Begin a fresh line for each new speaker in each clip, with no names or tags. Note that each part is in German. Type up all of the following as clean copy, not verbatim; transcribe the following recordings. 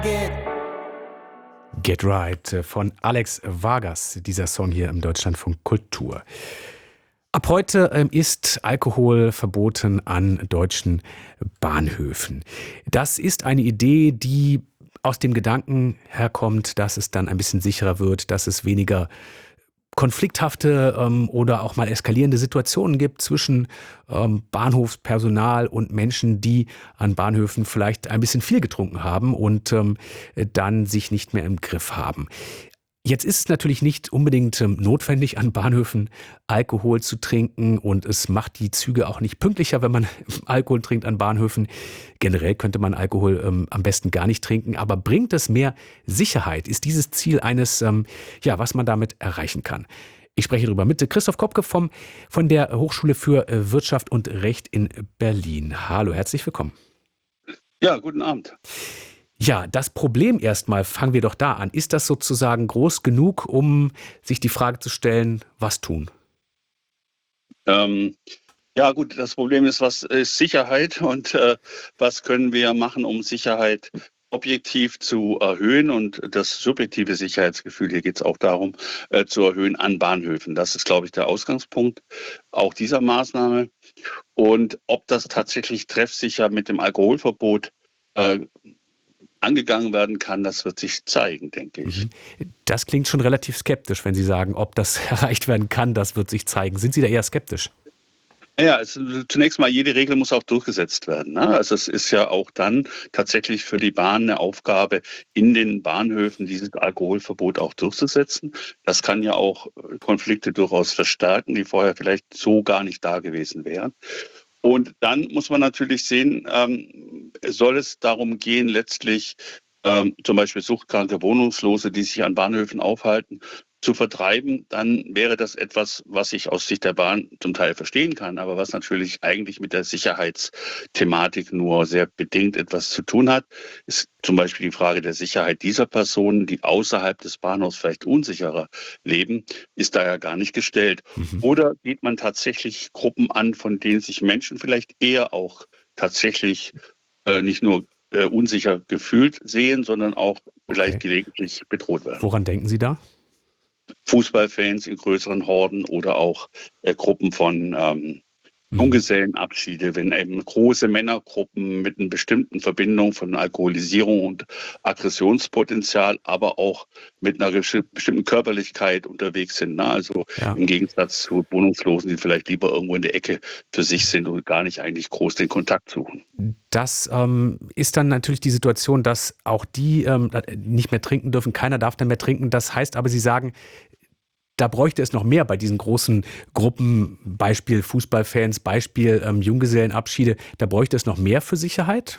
Get Right von Alex Vargas, dieser Song hier im Deutschlandfunk Kultur. Ab heute ist Alkohol verboten an deutschen Bahnhöfen. Das ist eine Idee, die aus dem Gedanken herkommt, dass es dann ein bisschen sicherer wird, dass es weniger konflikthafte oder auch mal eskalierende Situationen gibt zwischen Bahnhofspersonal und Menschen, die an Bahnhöfen vielleicht ein bisschen viel getrunken haben und dann sich nicht mehr im Griff haben. Jetzt ist es natürlich nicht unbedingt notwendig, an Bahnhöfen Alkohol zu trinken, und es macht die Züge auch nicht pünktlicher, wenn man Alkohol trinkt an Bahnhöfen. Generell könnte man Alkohol am besten gar nicht trinken, aber bringt es mehr Sicherheit? Ist dieses Ziel eines, was man damit erreichen kann? Ich spreche darüber mit Christoph Kopke von der Hochschule für Wirtschaft und Recht in Berlin. Hallo, herzlich willkommen.
Ja, guten Abend.
Ja, das Problem erstmal, fangen wir doch da an. Ist das sozusagen groß genug, um sich die Frage zu stellen, was tun?
Ja gut, das Problem ist, was ist Sicherheit und was können wir machen, um Sicherheit objektiv zu erhöhen und das subjektive Sicherheitsgefühl, hier geht es auch darum, zu erhöhen an Bahnhöfen. Das ist, glaube ich, der Ausgangspunkt auch dieser Maßnahme. Und ob das tatsächlich treffsicher mit dem Alkoholverbot angegangen werden kann, das wird sich zeigen, denke ich.
Das klingt schon relativ skeptisch, wenn Sie sagen, ob das erreicht werden kann, das wird sich zeigen. Sind Sie da eher skeptisch?
Ja, zunächst mal, jede Regel muss auch durchgesetzt werden. Ne? Also es ist ja auch dann tatsächlich für die Bahn eine Aufgabe, in den Bahnhöfen dieses Alkoholverbot auch durchzusetzen. Das kann ja auch Konflikte durchaus verstärken, die vorher vielleicht so gar nicht da gewesen wären. Und dann muss man natürlich sehen, soll es darum gehen, letztlich zum Beispiel suchtkranke Wohnungslose, die sich an Bahnhöfen aufhalten, zu vertreiben, dann wäre das etwas, was ich aus Sicht der Bahn zum Teil verstehen kann, aber was natürlich eigentlich mit der Sicherheitsthematik nur sehr bedingt etwas zu tun hat, ist zum Beispiel die Frage der Sicherheit dieser Personen, die außerhalb des Bahnhofs vielleicht unsicherer leben, ist da ja gar nicht gestellt. Oder geht man tatsächlich Gruppen an, von denen sich Menschen vielleicht eher auch tatsächlich nicht nur unsicher gefühlt sehen, sondern auch vielleicht gelegentlich bedroht werden.
Woran denken Sie da?
Fußballfans in größeren Horden oder auch Gruppen von Junggesellenabschiede, wenn eben große Männergruppen mit einer bestimmten Verbindung von Alkoholisierung und Aggressionspotenzial, aber auch mit einer bestimmten Körperlichkeit unterwegs sind. Ne? Also im Gegensatz zu Wohnungslosen, die vielleicht lieber irgendwo in der Ecke für sich sind und gar nicht eigentlich groß den Kontakt suchen.
Das ist dann natürlich die Situation, dass auch die nicht mehr trinken dürfen. Keiner darf dann mehr trinken. Das heißt aber, Sie sagen, da bräuchte es noch mehr bei diesen großen Gruppen, Beispiel Fußballfans, Beispiel Junggesellenabschiede. Da bräuchte es noch mehr für Sicherheit?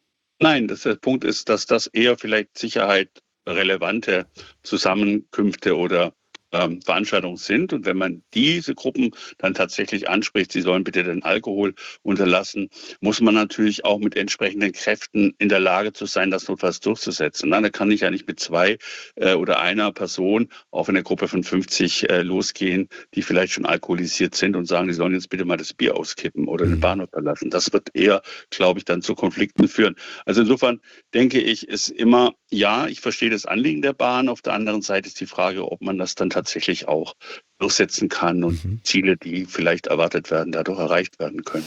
Nein, der Punkt ist, dass das eher vielleicht sicherheitsrelevante Zusammenkünfte oder Veranstaltungen sind. Und wenn man diese Gruppen dann tatsächlich anspricht, sie sollen bitte den Alkohol unterlassen, muss man natürlich auch mit entsprechenden Kräften in der Lage zu sein, das notfalls durchzusetzen. Da kann ich ja nicht mit zwei oder einer Person auf eine Gruppe von 50 losgehen, die vielleicht schon alkoholisiert sind und sagen, die sollen jetzt bitte mal das Bier auskippen oder den Bahnhof verlassen. Das wird eher, glaube ich, dann zu Konflikten führen. Also insofern denke ich, ist immer, ja, ich verstehe das Anliegen der Bahn. Auf der anderen Seite ist die Frage, ob man das dann tatsächlich auch durchsetzen kann und Ziele, die vielleicht erwartet werden, dadurch erreicht werden können.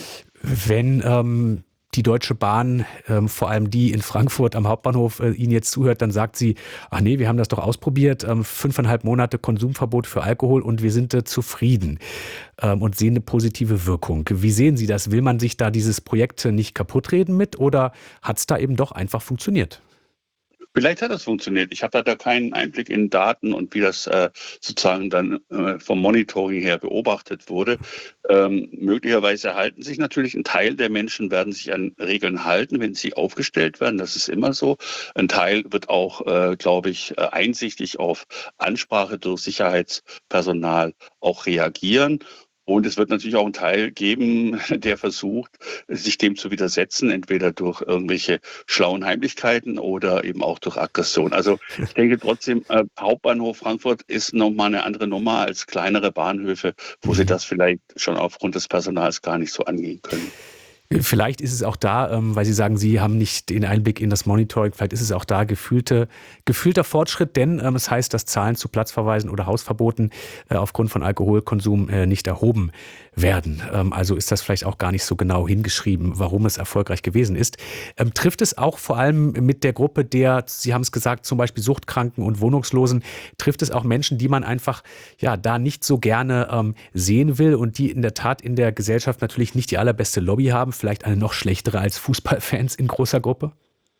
Wenn die Deutsche Bahn, vor allem die in Frankfurt am Hauptbahnhof, Ihnen jetzt zuhört, dann sagt sie, ach nee, wir haben das doch ausprobiert, 5,5 Monate Konsumverbot für Alkohol und wir sind zufrieden und sehen eine positive Wirkung. Wie sehen Sie das? Will man sich da dieses Projekt nicht kaputtreden mit, oder hat es da eben doch einfach funktioniert?
Vielleicht hat das funktioniert. Ich habe da keinen Einblick in Daten und wie das sozusagen dann vom Monitoring her beobachtet wurde. Möglicherweise halten sich natürlich ein Teil der Menschen, werden sich an Regeln halten, wenn sie aufgestellt werden. Das ist immer so. Ein Teil wird auch, glaube ich, einsichtig auf Ansprache durch Sicherheitspersonal auch reagieren. Und es wird natürlich auch einen Teil geben, der versucht, sich dem zu widersetzen, entweder durch irgendwelche schlauen Heimlichkeiten oder eben auch durch Aggression. Also ich denke trotzdem, Hauptbahnhof Frankfurt ist nochmal eine andere Nummer als kleinere Bahnhöfe, wo sie das vielleicht schon aufgrund des Personals gar nicht so angehen können.
Vielleicht ist es auch da, weil Sie sagen, Sie haben nicht den Einblick in das Monitoring, vielleicht ist es auch da gefühlter Fortschritt, denn es heißt, dass Zahlen zu Platzverweisen oder Hausverboten aufgrund von Alkoholkonsum nicht erhoben werden. Also ist das vielleicht auch gar nicht so genau hingeschrieben, warum es erfolgreich gewesen ist. Trifft es auch vor allem mit der Gruppe der, Sie haben es gesagt, zum Beispiel Suchtkranken und Wohnungslosen, trifft es auch Menschen, die man einfach ja da nicht so gerne sehen will und die in der Tat in der Gesellschaft natürlich nicht die allerbeste Lobby haben, vielleicht eine noch schlechtere als Fußballfans in großer Gruppe?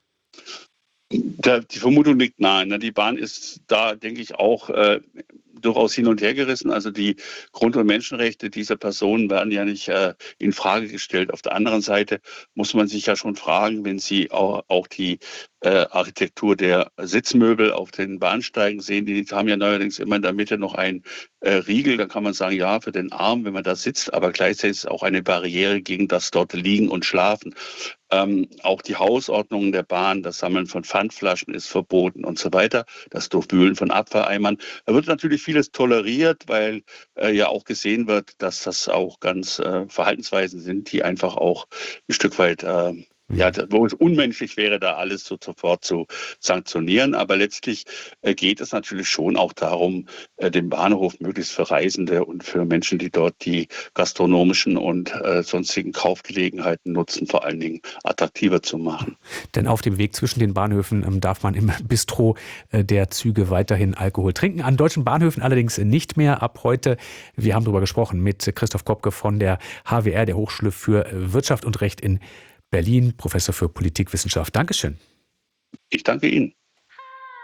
Die Vermutung liegt nahe. Ne? Die Bahn ist da, denke ich, auch durchaus hin und her gerissen. Also die Grund- und Menschenrechte dieser Personen werden ja nicht in Frage gestellt. Auf der anderen Seite muss man sich ja schon fragen, wenn Sie auch die Architektur der Sitzmöbel auf den Bahnsteigen sehen, die haben ja neuerdings immer in der Mitte noch einen Riegel. Da kann man sagen, ja, für den Arm, wenn man da sitzt, aber gleichzeitig ist es auch eine Barriere gegen das dort Liegen und Schlafen. Auch die Hausordnung der Bahn, das Sammeln von Pfandflaschen ist verboten und so weiter, das Durchwühlen von Abfalleimern. Da wird natürlich vieles toleriert, weil ja auch gesehen wird, dass das auch ganz Verhaltensweisen sind, die einfach auch ein Stück weit ja, wo es unmenschlich wäre, da alles sofort zu sanktionieren. Aber letztlich geht es natürlich schon auch darum, den Bahnhof möglichst für Reisende und für Menschen, die dort die gastronomischen und sonstigen Kaufgelegenheiten nutzen, vor allen Dingen attraktiver zu machen.
Denn auf dem Weg zwischen den Bahnhöfen darf man im Bistro der Züge weiterhin Alkohol trinken. An deutschen Bahnhöfen allerdings nicht mehr ab heute. Wir haben darüber gesprochen mit Christoph Kopke von der HWR, der Hochschule für Wirtschaft und Recht in Berlin, Professor für Politikwissenschaft. Dankeschön.
Ich danke Ihnen.